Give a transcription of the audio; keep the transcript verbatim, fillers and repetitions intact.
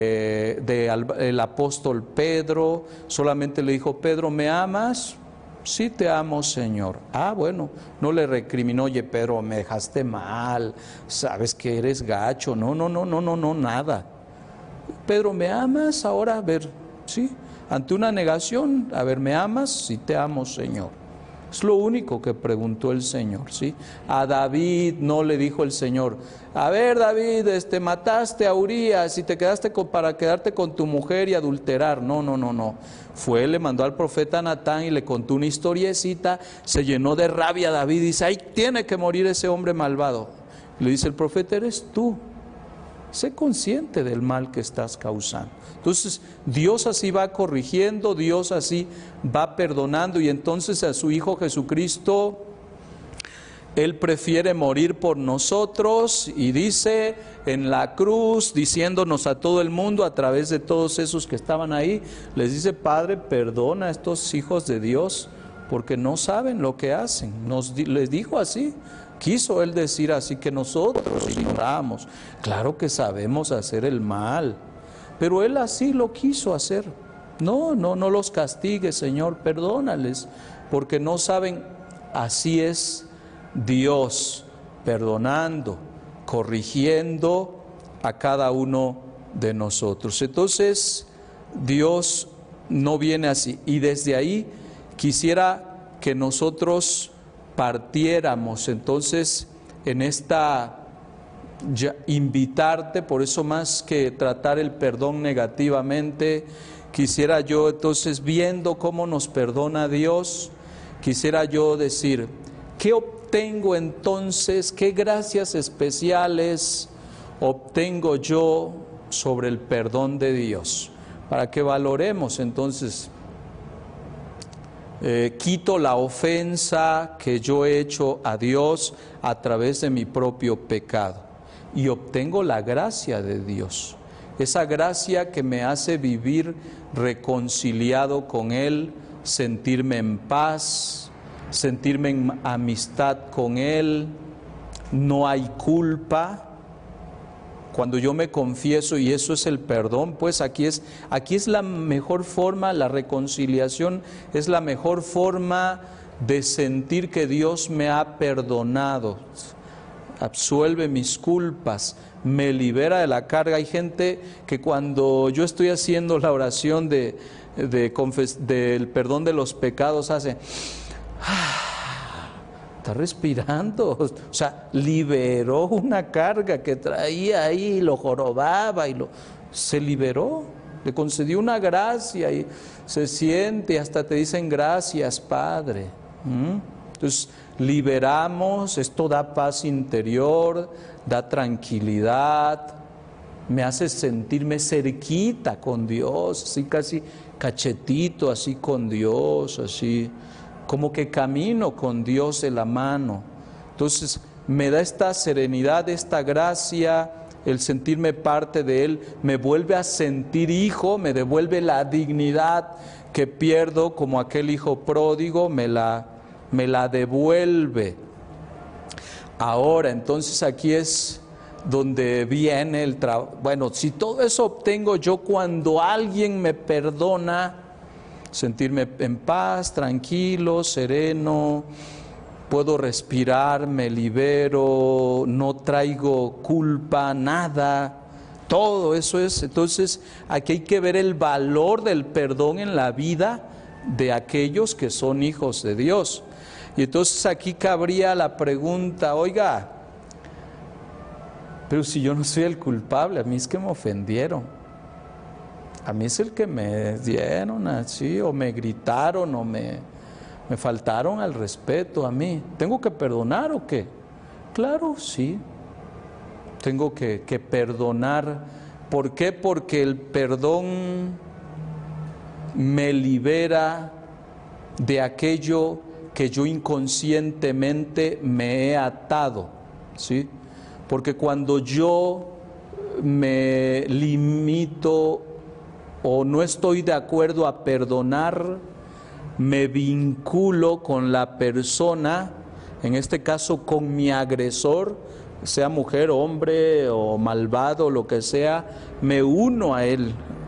eh, del apóstol Pedro, solamente le dijo: Pedro, ¿me amas? Sí te amo, Señor. Ah, bueno, no le recriminó: oye, Pedro, me dejaste mal, sabes que eres gacho. No, no, no, no, no, no, nada. Pedro, ¿me amas? Ahora, a ver, sí, ante una negación, a ver, ¿me amas? Sí te amo, Señor. Es lo único que preguntó el Señor, ¿sí? A David no le dijo el Señor: a ver, David, este, mataste a Urías y te quedaste con, para quedarte con tu mujer y adulterar. No, no, no, no. Fue, le mandó al profeta Natán y le contó una historiecita. Se llenó de rabia David y dice: ahí tiene que morir ese hombre malvado. Le dice el profeta: eres tú. Sé consciente del mal que estás causando. Entonces Dios así va corrigiendo, Dios así va perdonando, y entonces a su Hijo Jesucristo Él prefiere morir por nosotros, y dice en la cruz, diciéndonos a todo el mundo, a través de todos esos que estaban ahí, les dice: Padre, perdona a estos hijos de Dios porque no saben lo que hacen. Nos, les dijo así. Quiso Él decir así, que nosotros ignoramos. Claro que sabemos hacer el mal, pero Él así lo quiso hacer. No, no, no los castigues, Señor, perdónales, porque no saben. Así es Dios, perdonando, corrigiendo a cada uno de nosotros. Entonces, Dios no viene así. Y desde ahí quisiera que nosotros partiéramos entonces en esta, ya, invitarte. Por eso, más que tratar el perdón negativamente, quisiera yo entonces, viendo cómo nos perdona Dios, quisiera yo decir: ¿qué obtengo entonces? ¿Qué gracias especiales obtengo yo sobre el perdón de Dios? Para que valoremos entonces. Eh, quito la ofensa que yo he hecho a Dios a través de mi propio pecado y obtengo la gracia de Dios, esa gracia que me hace vivir reconciliado con Él, sentirme en paz, sentirme en amistad con Él, no hay culpa. Cuando yo me confieso, y eso es el perdón, pues aquí es, aquí es la mejor forma, la reconciliación es la mejor forma de sentir que Dios me ha perdonado, absuelve mis culpas, me libera de la carga. Hay gente que cuando yo estoy haciendo la oración de, de confes, del perdón de los pecados hace... está respirando, o sea, liberó una carga que traía ahí, lo jorobaba y lo, se liberó, le concedió una gracia y se siente, hasta te dicen: gracias, Padre. ¿Mm? Entonces, liberamos, esto da paz interior, da tranquilidad, me hace sentirme cerquita con Dios, así casi cachetito, así con Dios, así como que camino con Dios de la mano. Entonces me da esta serenidad, esta gracia, el sentirme parte de Él, me vuelve a sentir hijo, me devuelve la dignidad que pierdo como aquel hijo pródigo, me la, me la devuelve. Ahora, entonces aquí es donde viene el trabajo. Bueno, si todo eso obtengo yo cuando alguien me perdona, sentirme en paz, tranquilo, sereno, puedo respirar, me libero, no traigo culpa, nada, todo eso es. Entonces aquí hay que ver el valor del perdón en la vida de aquellos que son hijos de Dios. Y entonces aquí cabría la pregunta: oiga, pero si yo no soy el culpable, a mí es que me ofendieron. A mí es el que me dieron así, o me gritaron, o me, me faltaron al respeto a mí. ¿Tengo que perdonar o qué? Claro, sí. Tengo que, que perdonar. ¿Por qué? Porque el perdón me libera de aquello que yo inconscientemente me he atado, ¿sí? Porque cuando yo me limito o no estoy de acuerdo a perdonar, me vinculo con la persona, en este caso con mi agresor, sea mujer, hombre o malvado, lo que sea, me uno a Él